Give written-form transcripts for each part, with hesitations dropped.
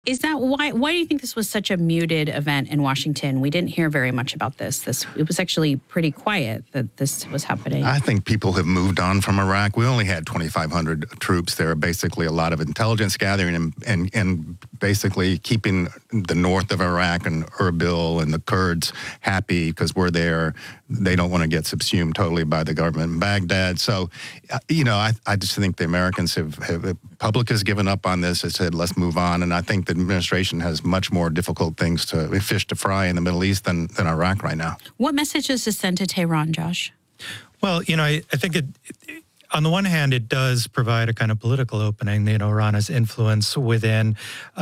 Is that why? Why do you think this was such a muted event in Washington? We didn't hear very much about this. It was actually pretty quiet that this was happening. I think people have moved on from Iraq. We only had 2,500 troops there. Basically, a lot of intelligence gathering and basically keeping the north of Iraq and Erbil and the Kurds happy because we're there. They don't want to get subsumed totally by the government in Baghdad. So, I just think the Americans the public has given up on this. Has said, let's move on. And I think the administration has much more difficult fish to fry in the Middle East than Iraq right now. What message does this send to Tehran, Josh? Well, I think on the one hand, it does provide a kind of political opening. Iran's influence within,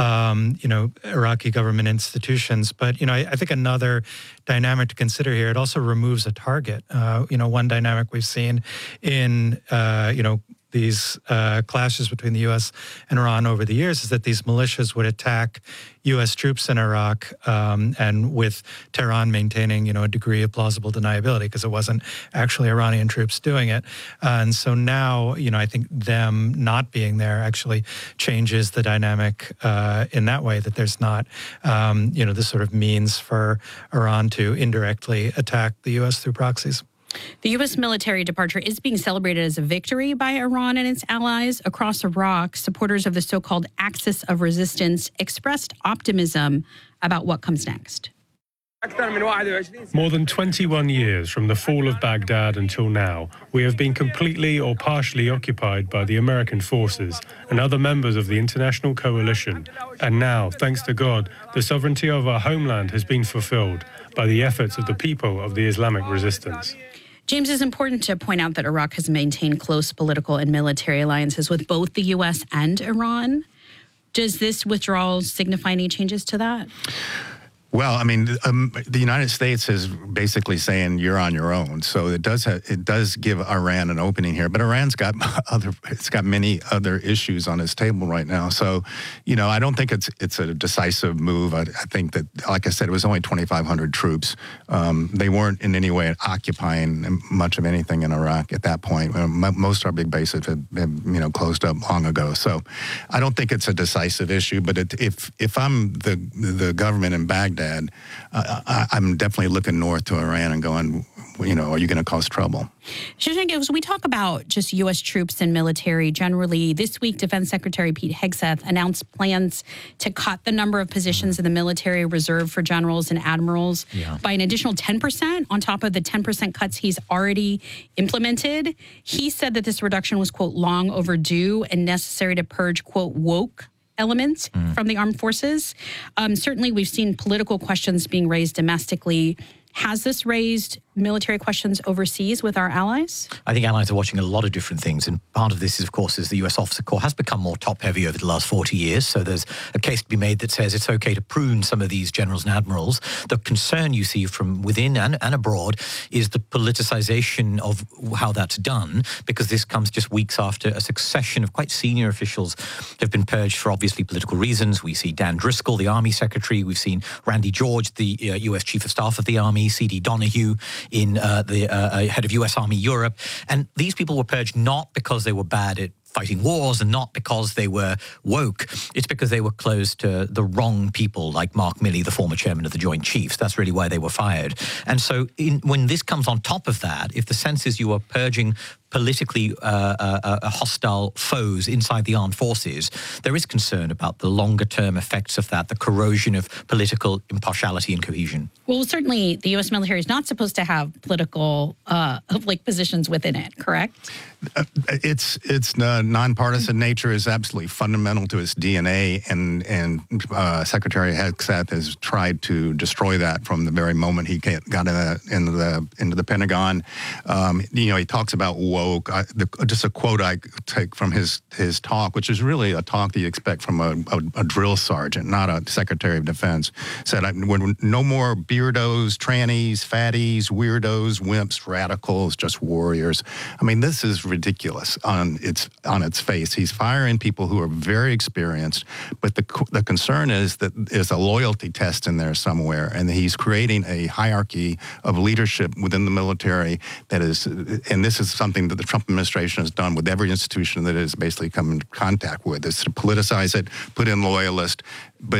Iraqi government institutions. But, I think another dynamic to consider here, it also removes a target. One dynamic we've seen in, these clashes between the U.S. and Iran over the years is that these militias would attack U.S. troops in Iraq, and with Tehran maintaining, a degree of plausible deniability because it wasn't actually Iranian troops doing it. And so now, I think them not being there actually changes the dynamic in that way, that there's not, this sort of means for Iran to indirectly attack the U.S. through proxies. The U.S. military departure is being celebrated as a victory by Iran and its allies. Across Iraq, supporters of the so-called Axis of Resistance expressed optimism about what comes next. More than 21 years from the fall of Baghdad until now, we have been completely or partially occupied by the American forces and other members of the international coalition. And now, thanks to God, the sovereignty of our homeland has been fulfilled by the efforts of the people of the Islamic resistance. James, it's important to point out that Iraq has maintained close political and military alliances with both the U.S. and Iran. Does this withdrawal signify any changes to that? Well, the United States is basically saying you're on your own. So it does give Iran an opening here. But Iran's got many other issues on its table right now. So, I don't think it's a decisive move. I think that, like I said, it was only 2,500 troops. They weren't in any way occupying much of anything in Iraq at that point. Most of our big bases have closed up long ago. So I don't think it's a decisive issue. But if I'm the government in Baghdad, I'm definitely looking north to Iran and going, are you going to cause trouble? Shashank, as we talk about just U.S. troops and military generally, this week Defense Secretary Pete Hegseth announced plans to cut the number of positions in the military reserved for generals and admirals by an additional 10% on top of the 10% cuts he's already implemented. He said that this reduction was, quote, long overdue and necessary to purge, quote, woke elements from the armed forces. Certainly, we've seen political questions being raised domestically. Has this raised military questions overseas with our allies? I think allies are watching a lot of different things, and part of this is, of course, the U.S. Officer Corps has become more top-heavy over the last 40 years, so there's a case to be made that says it's okay to prune some of these generals and admirals. The concern you see from within and abroad is the politicization of how that's done, because this comes just weeks after a succession of quite senior officials have been purged for obviously political reasons. We see Dan Driscoll, the Army Secretary. We've seen Randy George, the U.S. Chief of Staff of the Army, C.D. Donahue, in the head of U.S. Army Europe. And these people were purged not because they were bad at fighting wars and not because they were woke. It's because they were close to the wrong people, like Mark Milley, the former chairman of the Joint Chiefs. That's really why they were fired. And so when this comes on top of that, if the sense is you are purging politically hostile foes inside the armed forces, there is concern about the longer-term effects of that, the corrosion of political impartiality and cohesion. Well, certainly the U.S. military is not supposed to have political positions within it, correct? Its nonpartisan nature is absolutely fundamental to its DNA, and Secretary Hegseth has tried to destroy that from the very moment he got into the Pentagon. He talks about woke. Just a quote I take from his talk, which is really a talk that you expect from a drill sergeant, not a Secretary of Defense, said, "We're no more beardos, trannies, fatties, weirdos, wimps, radicals, just warriors." This is ridiculous on its face. He's firing people who are very experienced, but the concern is that there's a loyalty test in there somewhere, and he's creating a hierarchy of leadership within the military that is, and this is something that the Trump administration has done with every institution that it has basically come into contact with, is to politicize it, put in loyalists, but